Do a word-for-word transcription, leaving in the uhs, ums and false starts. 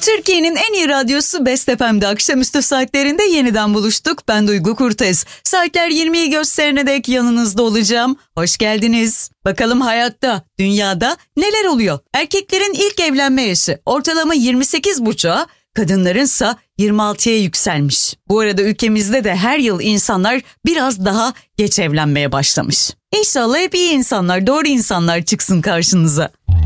Türkiye'nin en iyi radyosu Best F M'de akşamüstü saatlerinde yeniden buluştuk. Ben Duygu Kurtez. Saatler yirmiyi gösterene dek yanınızda olacağım. Hoş geldiniz. Bakalım hayatta, dünyada neler oluyor? Erkeklerin ilk evlenme yaşı ortalama yirmi sekiz buçuğa, kadınlarınsa yirmi altıya yükselmiş. Bu arada ülkemizde de her yıl insanlar biraz daha geç evlenmeye başlamış. İnşallah hep iyi insanlar, doğru insanlar çıksın karşınıza.